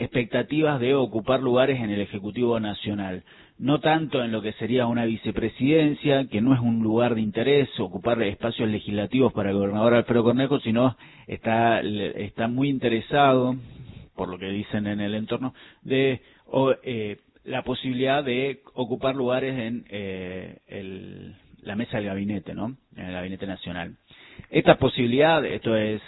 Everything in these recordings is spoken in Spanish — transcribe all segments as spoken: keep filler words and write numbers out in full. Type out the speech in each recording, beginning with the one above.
expectativas de ocupar lugares en el Ejecutivo Nacional. No tanto en lo que sería una vicepresidencia, que no es un lugar de interés, ocupar espacios legislativos para el gobernador Alfredo Cornejo, sino está, está muy interesado, por lo que dicen en el entorno, de o, eh, la posibilidad de ocupar lugares en eh, el, la mesa del gabinete, ¿no? En el gabinete nacional. Esta posibilidad, esto es,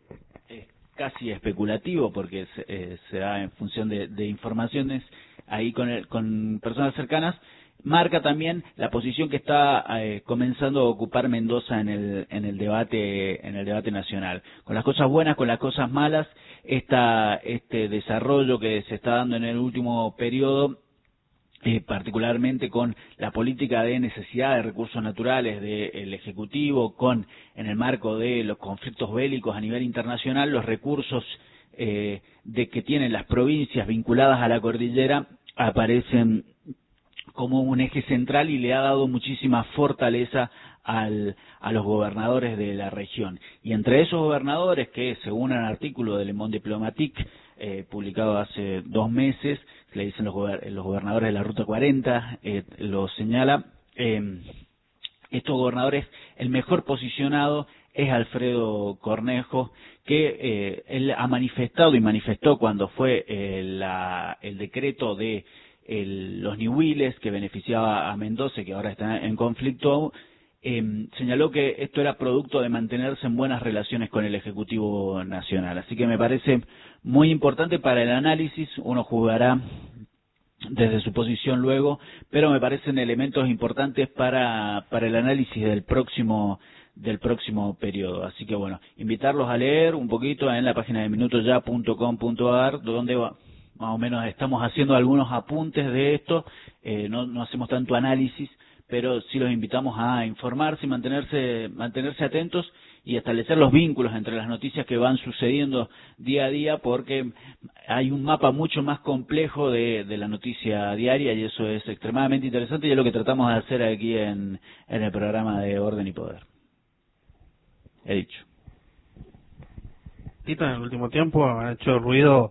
es casi especulativo porque se, eh, se da en función de, de informaciones ahí con, el, con personas cercanas, marca también la posición que está eh, comenzando a ocupar Mendoza en el, en el debate, en el debate nacional. Con las cosas buenas, con las cosas malas, esta, este desarrollo que se está dando en el último periodo, Eh, particularmente con la política de necesidad de recursos naturales del Ejecutivo, con, en el marco de los conflictos bélicos a nivel internacional, los recursos eh, de que tienen las provincias vinculadas a la cordillera aparecen como un eje central y le ha dado muchísima fortaleza al, a los gobernadores de la región. Y entre esos gobernadores que, según un artículo de Le Monde Diplomatique, eh, publicado hace dos meses, le dicen los, los gobernadores de la Ruta cuarenta, eh, lo señala, eh, estos gobernadores, el mejor posicionado es Alfredo Cornejo, que eh, él ha manifestado y manifestó cuando fue eh, la, el decreto de el, los Niwiles que beneficiaba a Mendoza, que ahora está en conflicto, eh, señaló que esto era producto de mantenerse en buenas relaciones con el Ejecutivo Nacional. Así que me parece muy importante para el análisis, uno jugará desde su posición luego, pero me parecen elementos importantes para, para el análisis del próximo del próximo periodo. Así que bueno, invitarlos a leer un poquito en la página de minuto ya punto com punto a r, donde va, más o menos estamos haciendo algunos apuntes de esto, eh, no, no hacemos tanto análisis, pero sí los invitamos a informarse y mantenerse, mantenerse atentos y establecer los vínculos entre las noticias que van sucediendo día a día, porque hay un mapa mucho más complejo de, de la noticia diaria y eso es extremadamente interesante y es lo que tratamos de hacer aquí en, en el programa de Orden y Poder. He dicho. Tito, en el último tiempo han hecho ruido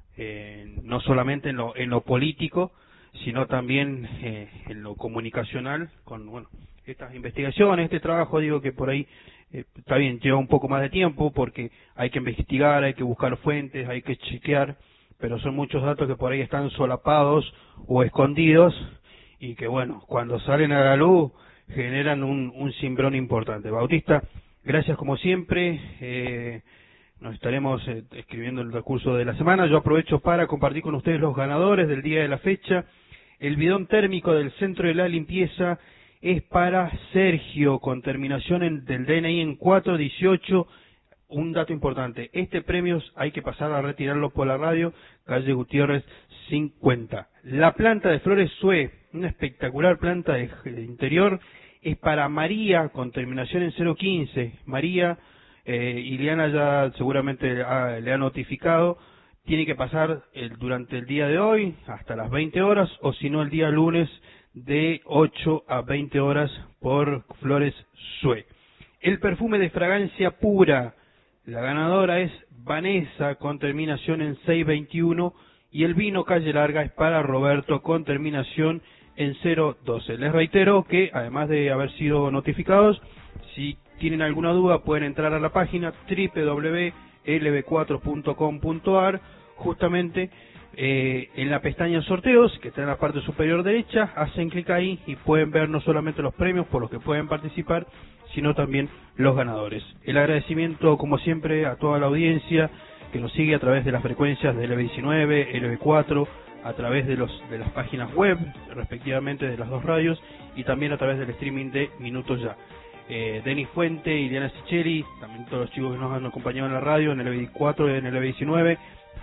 eh, no solamente en lo, en lo político, sino también eh, en lo comunicacional, con bueno estas investigaciones, este trabajo, digo que por ahí eh, está bien, lleva un poco más de tiempo porque hay que investigar, hay que buscar fuentes, hay que chequear, pero son muchos datos que por ahí están solapados o escondidos y que bueno, cuando salen a la luz generan un, un cimbrón importante. Bautista, gracias como siempre, eh, nos estaremos eh, escribiendo el recurso de la semana. Yo aprovecho para compartir con ustedes los ganadores del día de la fecha. El bidón térmico del Centro de la Limpieza es para Sergio, con terminación en, del D N I en cuatro dieciocho. Un dato importante, este premio hay que pasar a retirarlo por la radio, calle Gutiérrez cincuenta. La planta de flores Sue, una espectacular planta de, de interior, es para María, con terminación en cero quince. María, eh, Ileana ya seguramente ha, le ha notificado, tiene que pasar el, durante el día de hoy hasta las veinte horas, o si no el día lunes de ocho a veinte horas por Flores Sue. El perfume de fragancia pura, la ganadora es Vanessa, con terminación en seiscientos veintiuno, y el vino Calle Larga es para Roberto, con terminación en cero doce. Les reitero que, además de haber sido notificados, si tienen alguna duda pueden entrar a la página doble u doble u doble u punto l b cuatro punto com punto a r, justamente eh, en la pestaña sorteos, que está en la parte superior derecha, hacen clic ahí y pueden ver no solamente los premios por los que pueden participar, sino también los ganadores. El agradecimiento, como siempre, a toda la audiencia que nos sigue a través de las frecuencias de L B diecinueve, L B cuatro, a través de los de las páginas web, respectivamente, de las dos radios, y también a través del streaming de Minutos Ya. Eh, Denis Fuente y Diana Sicheri, también todos los chicos que nos han acompañado en la radio, en el L B cuatro y en el L B diecinueve,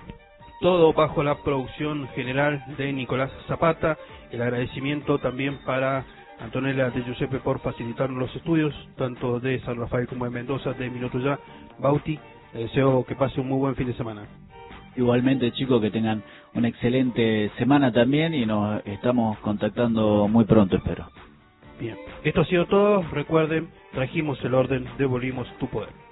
todo bajo la producción general de Nicolás Zapata. El agradecimiento también para Antonella de Giuseppe por facilitarnos los estudios, tanto de San Rafael como de Mendoza, de Minutos Ya. Bauti, les deseo que pase un muy buen fin de semana. Igualmente, chicos, que tengan una excelente semana también y nos estamos contactando muy pronto, espero. Bien, esto ha sido todo. Recuerden, trajimos el orden, devolvimos tu poder.